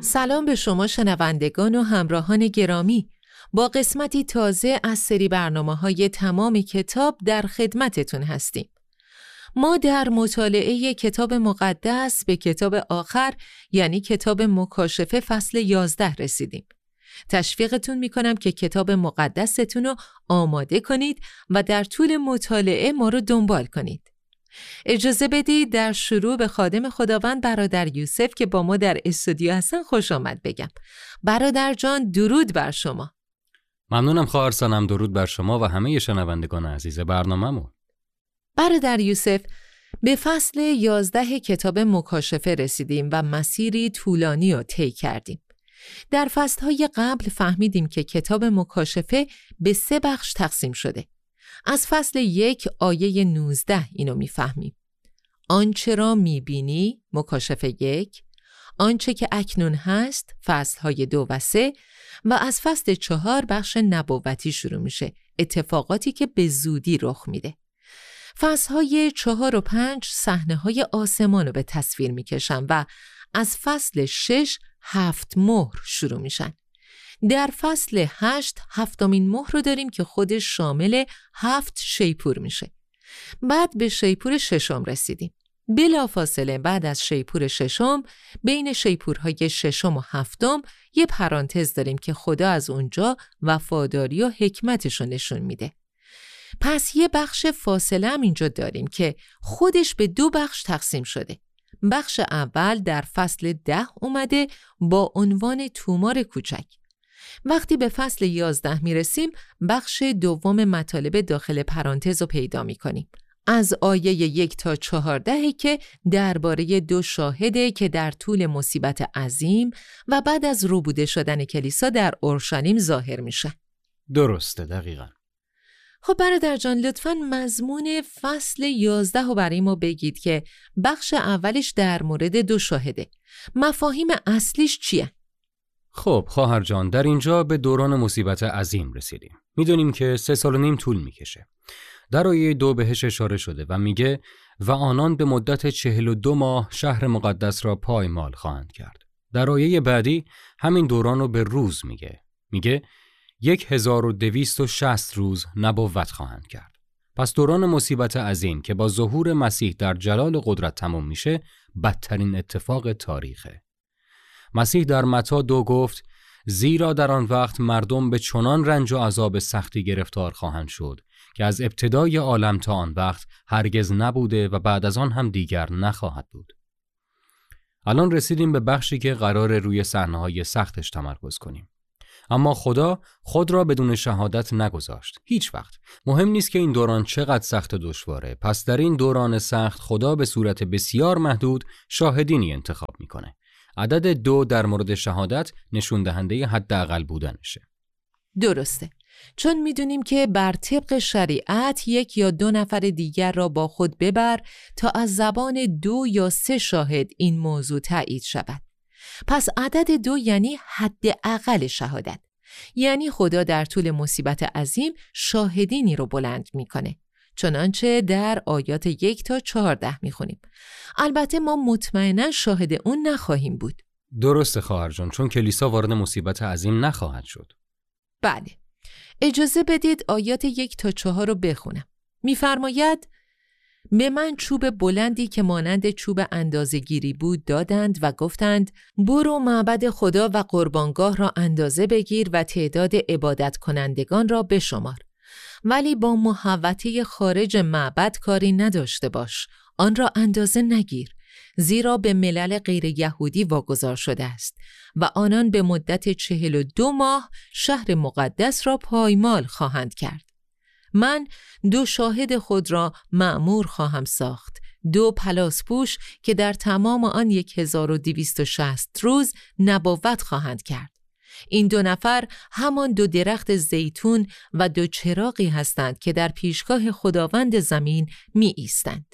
سلام به شما شنوندگان و همراهان گرامی. با قسمتی تازه از سری برنامه‌های تمام کتاب در خدمتتون هستیم. ما در مطالعه کتاب مقدس به کتاب آخر، یعنی کتاب مکاشفه فصل 11 رسیدیم. تشویقتون میکنم که کتاب مقدستون رو آماده کنید و در طول مطالعه ما رو دنبال کنید. اجازه بدید در شروع به خادم خداوند برادر یوسف که با ما در استودیو هستن خوش آمد بگم. برادر جان، درود بر شما. ممنونم خواهر سنم، درود بر شما و همه شنوندگان عزیز برنامه‌مون. برادر یوسف، به فصل 11 کتاب مکاشفه رسیدیم و مسیری طولانی رو طی کردیم. در فصل‌های قبل فهمیدیم که کتاب مکاشفه به 3 بخش تقسیم شده. از فصل 1 آیه 19 اینو میفهمیم. آنچه را میبینی، مکاشفه 1، آنچه که اکنون هست، فصل‌های 2 و 3، و از فصل 4 بخش نبوتی شروع میشه، اتفاقاتی که به زودی رخ میده. فصل‌های 4 و 5 صحنه‌های آسمان رو به تصویر میکشن و از فصل 6 7 مهر شروع میشن. در فصل 8 هفتمین مهر رو داریم که خودش شامل 7 شیپور میشه. بعد به شیپور 6 رسیدیم. بلافاصله بعد از شیپور 6 بین شیپورهای 6 و 7 یه پرانتز داریم که خدا از اونجا وفاداری و حکمتش رو نشون میده. پس یه بخش فاصله هم اینجا داریم که خودش به 2 بخش تقسیم شده. بخش اول در فصل 10 اومده با عنوان تومار کوچک. وقتی به فصل 11 میرسیم بخش دوم مطالب داخل پرانتز رو پیدا میکنیم. از آیه 1 تا 14 که درباره 2 شاهده که در طول مصیبت عظیم و بعد از ربوده شدن کلیسا در اورشلیم ظاهر میشه. درسته، دقیقاً. خب برادر جان، لطفاً مضمون فصل 11 رو برای ما بگید که بخش اولش در مورد 2 شاهده. مفاهیم اصلیش چیه؟ خب خواهر جان، در اینجا به دوران مصیبت عظیم رسیدیم. میدونیم که 3 سال و نیم طول میکشه. در آیه 2 بهش اشاره شده و میگه و آنان به مدت 42 ماه شهر مقدس را پایمال خواهند کرد. در آیه بعدی همین دوران رو به روز میگه 1260 روز نبوت خواهند کرد. پس دوران مصیبت عظیم که با ظهور مسیح در جلال قدرت تمام میشه، بدترین اتفاق تاریخه. مسیح در متی 2 گفت زیرا در آن وقت مردم به چنان رنج و عذاب سختی گرفتار خواهند شد که از ابتدای عالم تا آن وقت هرگز نبوده و بعد از آن هم دیگر نخواهد بود. الان رسیدیم به بخشی که قرار روی صحنه‌های سختش تمرکز کنیم. اما خدا خود را بدون شهادت نگذاشت. هیچ وقت. مهم نیست که این دوران چقدر سخت و دشواره. پس در این دوران سخت خدا به صورت بسیار محدود شاهدینی انتخاب میکنه. عدد 2 در مورد شهادت نشون دهنده حداقل بودنشه. درسته. چون میدونیم که بر طبق شریعت 1 یا 2 نفر دیگر را با خود ببر تا از زبان 2 یا 3 شاهد این موضوع تایید شود. پس عدد 2 یعنی حداقل شهادت. یعنی خدا در طول مصیبت عظیم شاهدینی رو بلند میکنه. چنانچه در آیات 1 تا 14 میخونیم. البته ما مطمئنا شاهد اون نخواهیم بود. درسته خواهر جان، چون کلیسا وارد مصیبت عظیم نخواهد شد. بله. اجازه بدید آیات 1 تا 4 رو بخونم. میفرماید به من چوب بلندی که مانند چوب اندازه‌گیری بود دادند و گفتند برو معبد خدا و قربانگاه را اندازه بگیر و تعداد عبادت کنندگان را بشمار. ولی با محوطه خارج معبد کاری نداشته باش، آن را اندازه نگیر، زیرا به ملل غیر یهودی واگذار شده است و آنان به مدت 42 ماه شهر مقدس را پایمال خواهند کرد. من 2 شاهد خود را مأمور خواهم ساخت، 2 پلاسپوش که در تمام آن 1260 روز نبوت خواهند کرد. این 2 نفر همان 2 درخت زیتون و 2 چراغی هستند که در پیشگاه خداوند زمین می ایستند.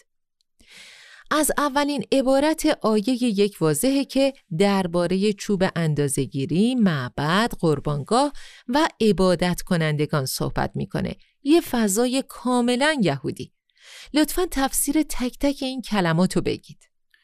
از اولین عبارت آیه 1 واضحه که درباره چوب اندازه‌گیری، معبد، قربانگاه و عبادت کنندگان صحبت میکنه. یه فضای کاملا یهودی. لطفاً تفسیر تک تک این کلماتو بگید.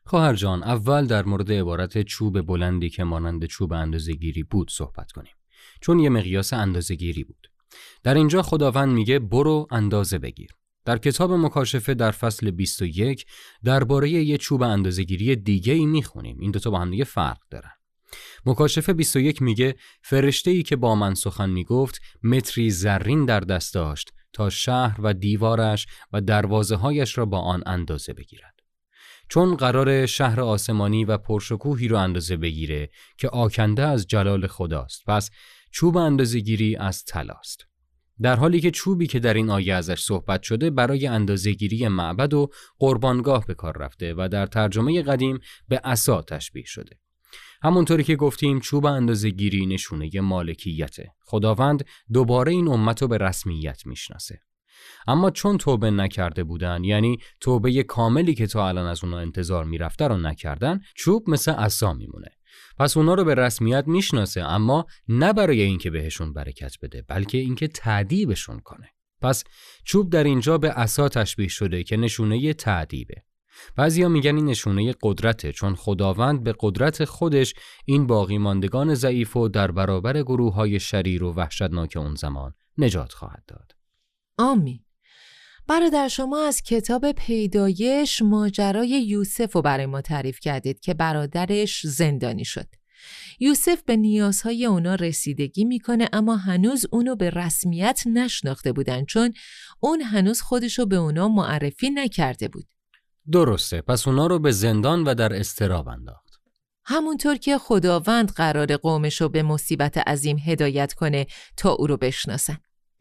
خواهر جان، اول در مورد عبارت چوب بلندی که مانند چوب اندازه‌گیری بود صحبت کنیم، چون یه مقیاس اندازه‌گیری بود. در اینجا خداوند میگه برو اندازه بگیر. در کتاب مکاشفه در فصل 21 درباره یه چوب اندازه‌گیری دیگه‌ای میخونیم. این دوتا با هم دیگه فرق دارن. مکاشفه 21 میگه فرشته‌ای که با من سخن میگفت متری زرین در دست داشت تا شهر و دیوارش و دروازه‌هایش را با آن اندازه بگیرد. چون قرار شهر آسمانی و پرشکوهی رو اندازه بگیره که آکنده از جلال خداست، پس چوب اندازه‌گیری از طلاست. در حالی که چوبی که در این آیه ازش صحبت شده برای اندازه‌گیری معبد و قربانگاه به کار رفته و در ترجمه قدیم به عصا تشبیه شده. همونطوری که گفتیم چوب اندازه‌گیری نشونه مالکیته. خداوند دوباره این امت رو به رسمیت میشناسه. اما چون توبه نکرده بودن، یعنی توبه کاملی که تا الان از اونا انتظار میرفته رو نکردن، چوب مثل عصا میمونه. پس اونا رو به رسمیت میشناسه، اما نه برای اینکه بهشون برکت بده، بلکه اینکه تأدیبشون کنه. پس چوب در اینجا به عصا تشبیه شده که نشونه تأدیبه. بعضیا میگن این نشونه قدرته، چون خداوند به قدرت خودش این باقی ماندگان ضعیف و در برابر گروه‌های شریر و وحشتناک اون زمان نجات خواهد داد. آمین. برادر شما از کتاب پیدایش ماجرای یوسف رو برای ما تعریف کردید که برادرش زندانی شد. یوسف به نیازهای اونا رسیدگی میکنه، اما هنوز اونو به رسمیت نشناخته بودن، چون اون هنوز خودشو به اونا معرفی نکرده بود. درسته، پس اونا رو به زندان و در اضطراب انداخت. همونطور که خداوند قرار قومشو به مصیبت عظیم هدایت کنه تا او رو بشناسن.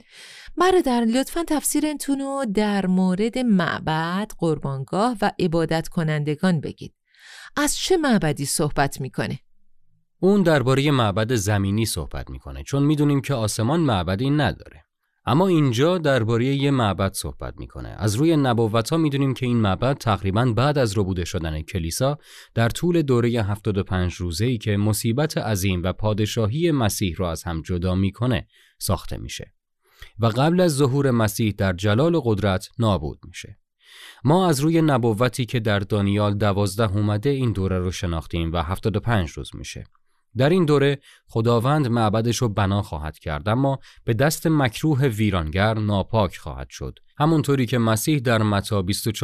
برادر لطفاً تفسیرتون رو در مورد معبد، قربانگاه و عبادت کنندگان بگید. از چه معبدی صحبت میکنه؟ اون درباره معبد زمینی صحبت میکنه، چون میدونیم که آسمان معبدی نداره. اما اینجا درباره یه معبد صحبت میکنه. از روی نبوت‌ها میدونیم که این معبد تقریباً بعد از ربوده شدن کلیسا در طول دوره 75 روزه‌ای که مصیبت عظیم و پادشاهی مسیح را از هم جدا میکنه ساخته میشه و قبل از ظهور مسیح در جلال و قدرت نابود میشه. ما از روی نبوتی که در دانیال 12 اومده این دوره رو شناختیم و 75 روز میشه. در این دوره خداوند معبدش رو بنا خواهد کرد، اما به دست مکروه ویرانگر ناپاک خواهد شد، همونطوری که مسیح در متی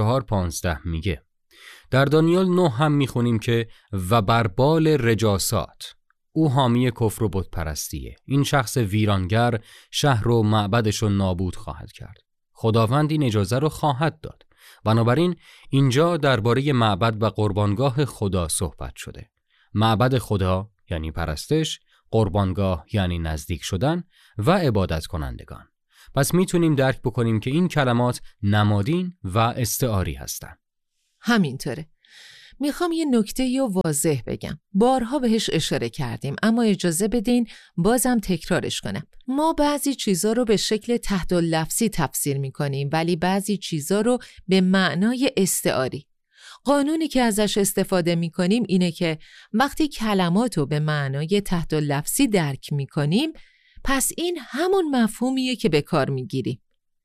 24:15 میگه. در دانیال 9 هم میخونیم که و بر بال رجاسات، او حامی کفر و بت پرستیه. این شخص ویرانگر شهر و معبدش رو نابود خواهد کرد. خداوند این اجازه رو خواهد داد. بنابراین اینجا درباره معبد و قربانگاه خدا صحبت شده. معبد خدا یعنی پرستش، قربانگاه یعنی نزدیک شدن و عبادت کنندگان. پس میتونیم درک بکنیم که این کلمات نمادین و استعاری هستن. همینطوره. میخوام یه نکته رو واضح بگم. بارها بهش اشاره کردیم، اما اجازه بدین بازم تکرارش کنم. ما بعضی چیزا رو به شکل تحت اللفظی تفسیر میکنیم، ولی بعضی چیزا رو به معنای استعاری. قانونی که ازش استفاده میکنیم اینه که وقتی کلمات رو به معنای تحت اللفظی درک میکنیم، پس این همون مفهومیه که به کار میگیریم.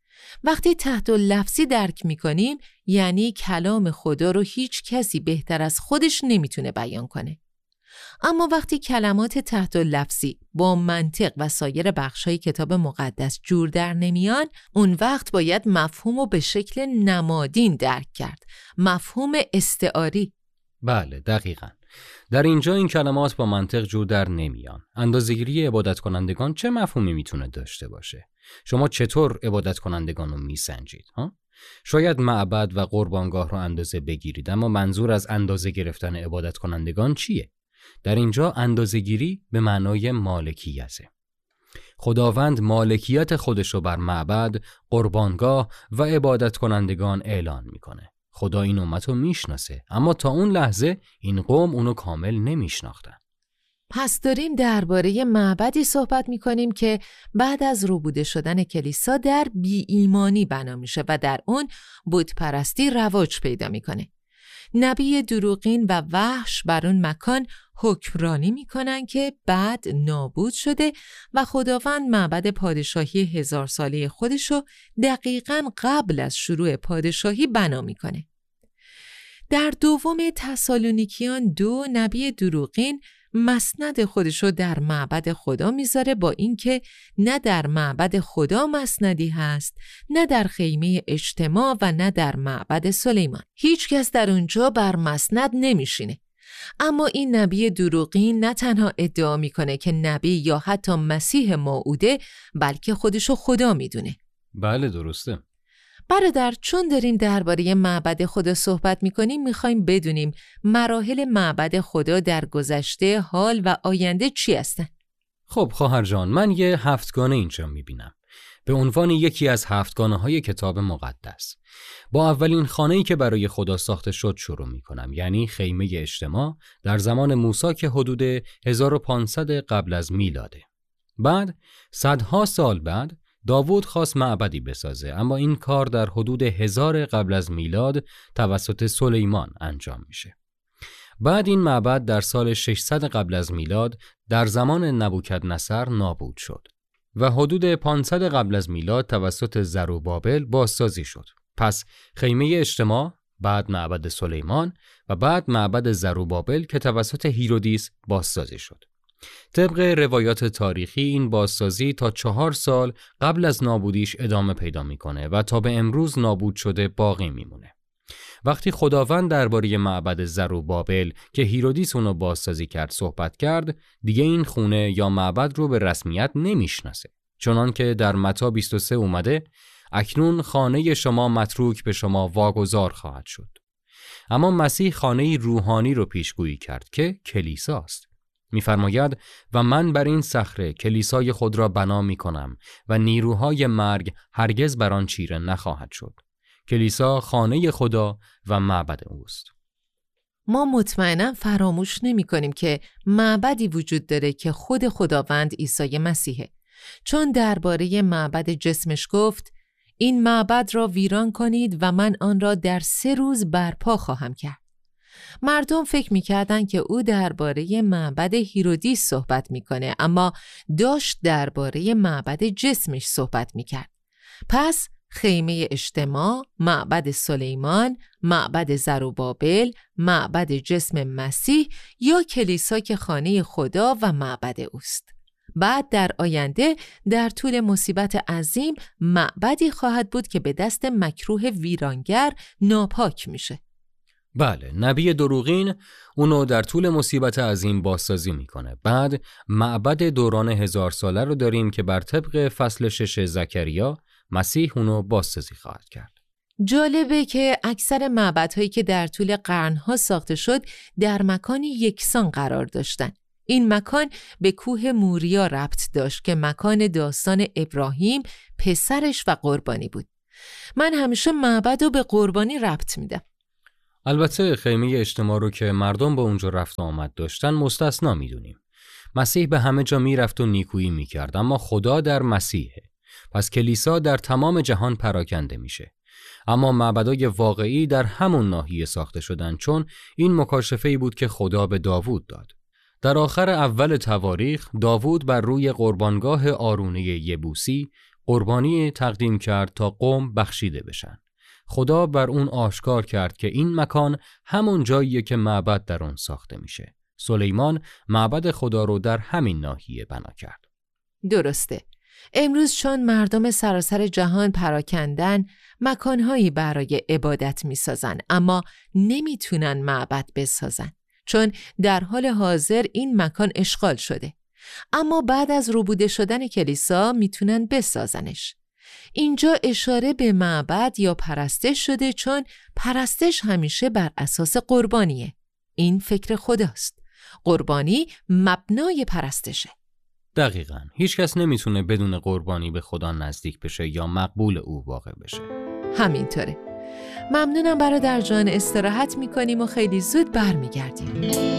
وقتی تحت اللفظی درک میکنیم یعنی کلام خدا رو هیچ کسی بهتر از خودش نمیتونه بیان کنه. اما وقتی کلمات تحت اللفظی با منطق و سایر بخشای کتاب مقدس جور در نمیان، اون وقت باید مفهوم رو به شکل نمادین درک کرد، مفهوم استعاری. بله، دقیقاً. در اینجا این کلمات با منطق جور در نمیان. اندازه‌گیری عبادت کنندگان چه مفهومی میتونه داشته باشه؟ شما چطور عبادت کنندگان رو میسنجید؟ شاید معبد و قربانگاه رو اندازه بگیرید، اما منظور از اندازه گرفتن عبادت کنندگان چیه؟ در اینجا اندازه‌گیری به معنای مالکیته. خداوند مالکیت خودش رو بر معبد، قربانگاه و عبادت کنندگان اعلان میکنه. خدا این امت رو میشناسه، اما تا اون لحظه این قوم اونو کامل نمیشناختن. پس داریم درباره معبدی صحبت میکنیم که بعد از ربوده شدن کلیسا در بی ایمانی بنا میشه و در اون بت پرستی رواج پیدا میکنه. نبی دروغین و وحش بر اون مکان حکمرانی میکنن که بعد نابود شده و خداوند معبد پادشاهی 1000 ساله خودشو دقیقاً قبل از شروع پادشاهی بنا میکنه. در دوم تسالونیکیان 2 نبی دروغین مسند خودشو در معبد خدا میذاره، با اینکه نه در معبد خدا مسندی هست، نه در خیمه اجتماع و نه در معبد سلیمان. هیچ کس در اونجا بر مسند نمیشینه. اما این نبی دروغین نه تنها ادعا میکنه که نبی یا حتی مسیح موعوده، بلکه خودشو خدا میدونه. بله درسته. برادر، چون داریم درباره معبد خدا صحبت میکنیم، میخوایم بدونیم مراحل معبد خدا در گذشته، حال و آینده چی هستن؟ خب خواهر جان، من یه هفتگانه اینجا میبینم به عنوان یکی از هفتگانه‌های کتاب مقدس. با اولین خانه‌ای که برای خدا ساخته شد شروع میکنم، یعنی خیمه اجتماع در زمان موسی که حدود 1500 قبل از میلاده. بعد صدها سال بعد داوود خواست معبدی بسازه، اما این کار در حدود 1000 قبل از میلاد توسط سلیمان انجام میشه. بعد این معبد در سال 600 قبل از میلاد در زمان نبوکدنصر نابود شد و حدود 500 قبل از میلاد توسط زروبابل بازسازی شد. پس خیمه اجتماع، بعد معبد سلیمان و بعد معبد زروبابل که توسط هیرودیس بازسازی شد. طبق روایات تاریخی این بازسازی تا 4 سال قبل از نابودیش ادامه پیدا میکنه و تا به امروز نابود شده باقی میمونه. وقتی خداوند درباره معبد زروبابل که هیرودیس اونو بازسازی کرد صحبت کرد، دیگه این خونه یا معبد رو به رسمیت نمیشناسه. چنان که در متی 23 اومده، اکنون خانه شما متروک به شما واگذار خواهد شد. اما مسیح خانه روحانی رو پیشگویی کرد که کلیساست. می‌فرماید و من بر این صخره کلیسای خود را بنا می‌کنم و نیروهای مرگ هرگز بر آن چیره نخواهد شد. کلیسا خانه خدا و معبد اوست. ما مطمئنا فراموش نمی‌کنیم که معبدی وجود داره که خود خداوند عیسی مسیحه، چون درباره معبد جسمش گفت این معبد را ویران کنید و من آن را در 3 روز برپا خواهم کرد. مردم فکر می‌کردند که او درباره معبد هیرودیس صحبت می‌کنه، اما داشت درباره معبد جسمش صحبت می‌کرد. پس خیمه اجتماع، معبد سلیمان، معبد زروبابل، معبد جسم مسیح یا کلیسا که خانه خدا و معبد اوست. بعد در آینده در طول مصیبت عظیم معبدی خواهد بود که به دست مکروه ویرانگر ناپاک میشه. بله، نبی دروغین اونو در طول مصیبت عظیم بازسازی میکنه. بعد معبد دوران 1000 ساله رو داریم که بر طبق فصل 6 زکریا مسیح اونو بازسازی خواهد کرد. جالبه که اکثر معبدهایی که در طول قرنها ساخته شد در مکانی یکسان قرار داشتن. این مکان به کوه موریا ربط داشت که مکان داستان ابراهیم، پسرش و قربانی بود. من همیشه معبد رو به قربانی ربط میدم. البته خیمه اجتماع رو که مردم با اونجا رفت و آمد داشتن مستثنا میدونیم. مسیح به همه جا میرفت و نیکویی میکرد، اما خدا در مسیحه. پس کلیسا در تمام جهان پراکنده میشه. اما معبدای واقعی در همون ناحیه ساخته شدن، چون این مکاشفه‌ای بود که خدا به داوود داد. در آخر اول تواریخ داوود بر روی قربانگاه آرونه یبوسی قربانی تقدیم کرد تا قوم بخشیده بشن. خدا بر اون آشکار کرد که این مکان همون جاییه که معبد در اون ساخته میشه. سلیمان معبد خدا رو در همین ناحیه بنا کرد. درسته. امروز چون مردم سراسر جهان پراکندن، مکانهایی برای عبادت میسازن، اما نمیتونن معبد بسازن، چون در حال حاضر این مکان اشغال شده. اما بعد از ربوده شدن کلیسا میتونن بسازنش. اینجا اشاره به معبد یا پرستش شده، چون پرستش همیشه بر اساس قربانیه. این فکر خداست. قربانی مبنای پرستشه. دقیقاً. هیچ کس نمیتونه بدون قربانی به خدا نزدیک بشه یا مقبول او واقع بشه. همینطوره. ممنونم برادر جان، استراحت میکنیم و خیلی زود برمیگردیم.